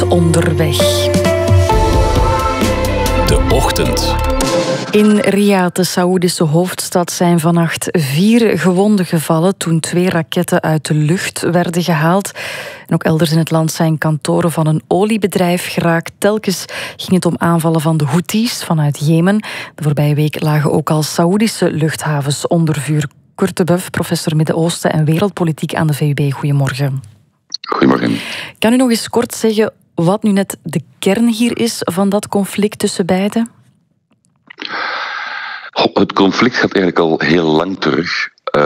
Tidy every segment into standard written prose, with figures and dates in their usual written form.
onderweg. De Ochtend. In Riyadh, de Saoedische hoofdstad, zijn vannacht 4 gewonden gevallen toen 2 raketten uit de lucht werden gehaald. En ook elders in het land zijn kantoren van een oliebedrijf geraakt. Telkens ging het om aanvallen van de Houthis vanuit Jemen. De voorbije week lagen ook al Saoedische luchthavens onder vuur. Kurt de Buff, professor Midden-Oosten en wereldpolitiek aan de VUB. Goedemorgen. Goedemorgen. Kan u nog eens kort zeggen wat nu net de kern hier is van dat conflict tussen beiden? Het conflict gaat eigenlijk al heel lang terug.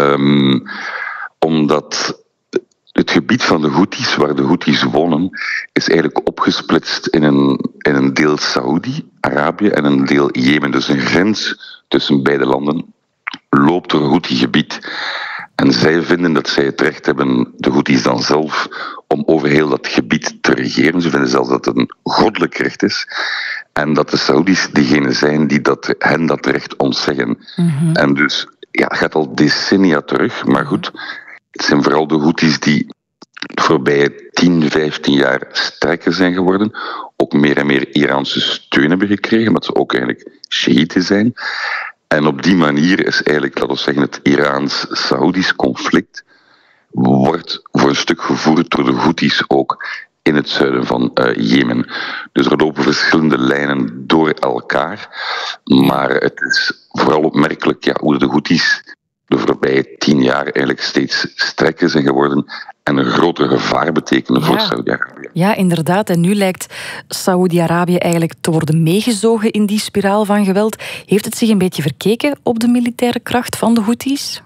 Omdat het gebied van de Houthis, waar de Houthis wonen, is eigenlijk opgesplitst in een deel Saoedi-Arabië en een deel Jemen. Dus een grens tussen beide landen loopt door een Houthi-gebied. En zij vinden dat zij het recht hebben, de Houthis dan zelf, om over heel dat gebied te regeren. Ze vinden zelfs dat het een goddelijk recht is. En dat de Saoedi's degene zijn die hen dat recht ontzeggen. Mm-hmm. En dus, ja, het gaat al decennia terug. Maar goed, het zijn vooral de Houthis die de voorbije 10, 15 jaar sterker zijn geworden. Ook meer en meer Iraanse steun hebben gekregen, omdat ze ook eigenlijk Sjiïten zijn. En op die manier is eigenlijk, laten we zeggen, het Iraans-Saoedisch conflict wordt voor een stuk gevoerd door de Houthis ook in het zuiden van Jemen. Dus er lopen verschillende lijnen door elkaar. Maar het is vooral opmerkelijk hoe de Houthis de voorbije 10 jaar eigenlijk steeds sterker zijn geworden en een groter gevaar betekenen voor Saudi-Arabië. Ja, inderdaad. En nu lijkt Saudi-Arabië eigenlijk te worden meegezogen in die spiraal van geweld. Heeft het zich een beetje verkeken op de militaire kracht van de Houthis?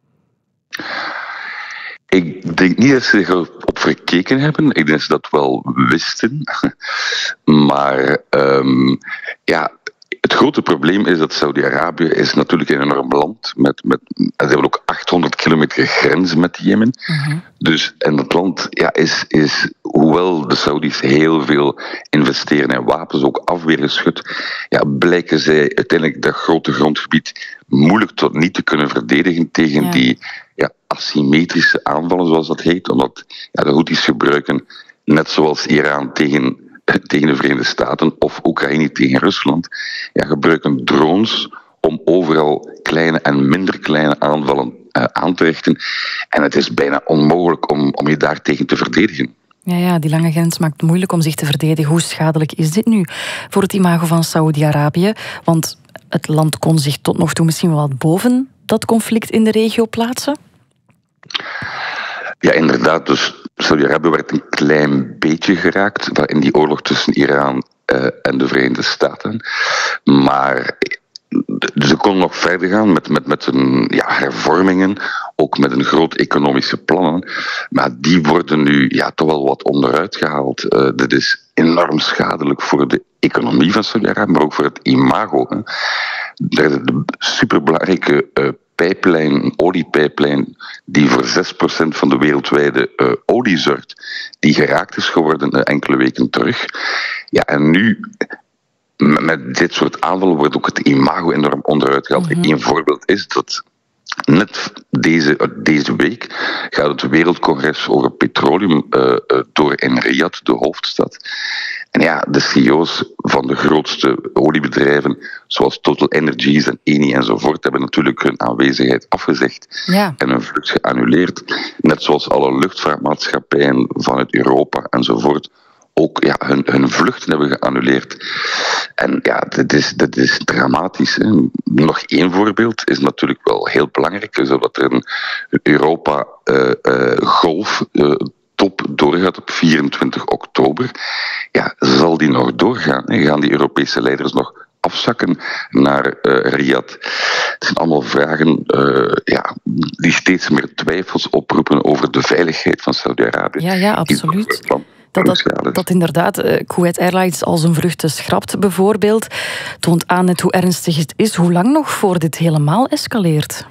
Ik denk niet dat ze zich op verkeken hebben. Ik denk dat ze dat wel wisten. Maar het grote probleem is dat Saudi-Arabië is natuurlijk een enorm land. Ze hebben ook 800 kilometer grens met Jemen. Mm-hmm. Dus, en dat land is, hoewel de Saudis heel veel investeren in wapens, ook afweergeschut, blijken zij uiteindelijk dat grote grondgebied moeilijk tot niet te kunnen verdedigen tegen die asymmetrische aanvallen, zoals dat heet. Omdat de Houthis gebruiken, net zoals Iran tegen de Verenigde Staten of Oekraïne tegen Rusland, gebruiken drones om overal kleine en minder kleine aanvallen aan te richten. En het is bijna onmogelijk om je daartegen te verdedigen. Ja, die lange grens maakt het moeilijk om zich te verdedigen. Hoe schadelijk is dit nu voor het imago van Saudi-Arabië? Want het land kon zich tot nog toe misschien wel wat boven dat conflict in de regio plaatsen? Ja, inderdaad. Dus Saudi-Arabië werd een klein beetje geraakt in die oorlog tussen Iran en de Verenigde Staten. Maar ze konden nog verder gaan met hun hervormingen, ook met een groot economische plannen. Maar die worden nu toch wel wat onderuit gehaald. Dat is enorm schadelijk voor de economie van Saudi-Arabië, maar ook voor het imago. De superbelangrijke oliepijplijn die voor 6% van de wereldwijde olie zorgt, die geraakt is geworden enkele weken terug. Ja, en nu, met dit soort aanvallen, wordt ook het imago enorm onderuit gehaald. Mm-hmm. Een voorbeeld is dat net deze week gaat het Wereldcongres over petroleum door in Riyadh, de hoofdstad. En de CEO's van de grootste oliebedrijven, zoals Total Energies en Eni enzovoort, hebben natuurlijk hun aanwezigheid afgezegd en hun vlucht geannuleerd. Net zoals alle luchtvaartmaatschappijen vanuit Europa enzovoort ook hun vluchten hebben geannuleerd. En dat is dramatisch. Hè. Nog één voorbeeld is natuurlijk wel heel belangrijk, is dat er een Europa-golf top doorgaat op 24 oktober. Ja, zal die nog doorgaan? Gaan die Europese leiders nog afzakken naar Riyadh? Het zijn allemaal vragen die steeds meer twijfels oproepen over de veiligheid van Saudi-Arabië. Ja, absoluut. Dat inderdaad Kuwait Airlines al zijn vluchten schrapt bijvoorbeeld, toont aan net hoe ernstig het is. Hoe lang nog voor dit helemaal escaleert?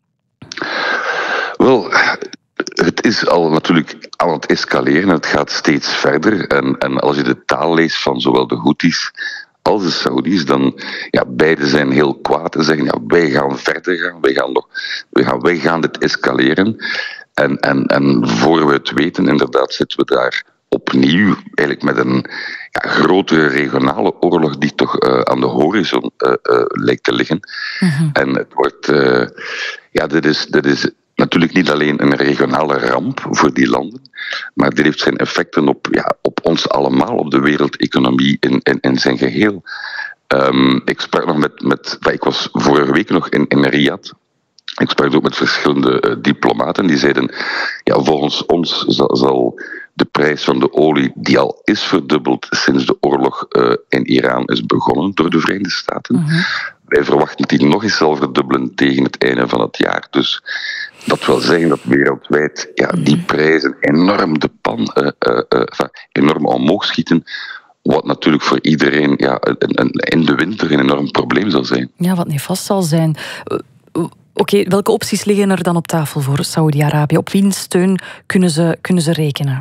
Wel, het is al natuurlijk aan het escaleren. Het gaat steeds verder. En als je de taal leest van zowel de Houthis als de Saudis, dan beide zijn heel kwaad en zeggen wij gaan verder gaan, wij gaan dit escaleren. En voor we het weten, inderdaad, zitten we daar opnieuw eigenlijk met een grotere regionale oorlog die toch aan de horizon lijkt te liggen. Mm-hmm. En het wordt... dit is natuurlijk niet alleen een regionale ramp voor die landen, maar dit heeft zijn effecten op ons allemaal, op de wereldeconomie in zijn geheel. Ik sprak nog ik was vorige week nog in Riyadh. Ik sprak ook met verschillende diplomaten die zeiden, volgens ons zal de prijs van de olie, die al is verdubbeld sinds de oorlog in Iran is begonnen door de Verenigde Staten. Mm-hmm. Wij verwachten dat die nog eens zal verdubbelen tegen het einde van het jaar. Dus dat wil zeggen dat wereldwijd die prijzen enorm enorm omhoog schieten. Wat natuurlijk voor iedereen in de winter een enorm probleem zal zijn. Ja, wat niet vast zal zijn. Oké, welke opties liggen er dan op tafel voor Saoedi-Arabië? Op wiens steun kunnen ze rekenen?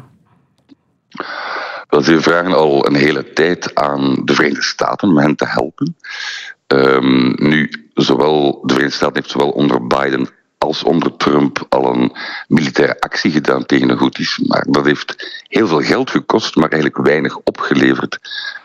Wel, ze vragen al een hele tijd aan de Verenigde Staten om hen te helpen. De Verenigde Staten heeft zowel onder Biden als onder Trump al een militaire actie gedaan tegen de Houthis. Maar dat heeft heel veel geld gekost, maar eigenlijk weinig opgeleverd.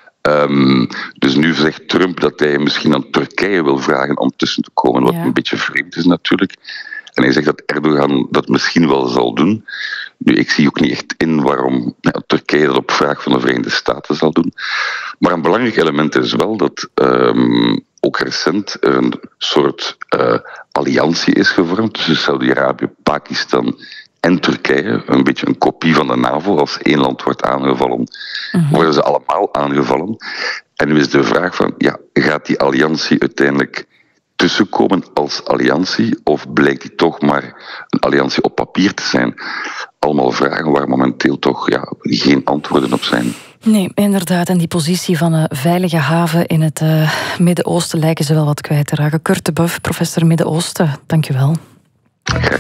Dus nu zegt Trump dat hij misschien aan Turkije wil vragen om tussen te komen, wat een beetje vreemd is natuurlijk. En hij zegt dat Erdogan dat misschien wel zal doen. Nu, ik zie ook niet echt in waarom Turkije dat op vraag van de Verenigde Staten zal doen. Maar een belangrijk element is wel dat ook recent een soort alliantie is gevormd tussen Saudi-Arabië, Pakistan en Turkije. Een beetje een kopie van de NAVO. Als één land wordt aangevallen, worden ze allemaal aangevallen. En nu is de vraag van, gaat die alliantie uiteindelijk tussenkomen als alliantie, of blijkt die toch maar een alliantie op papier te zijn? Allemaal vragen waar momenteel toch geen antwoorden op zijn. Nee, inderdaad. En die positie van een veilige haven in het Midden-Oosten lijken ze wel wat kwijt te raken. Kurt de Buff, professor Midden-Oosten, dank je wel. Graag.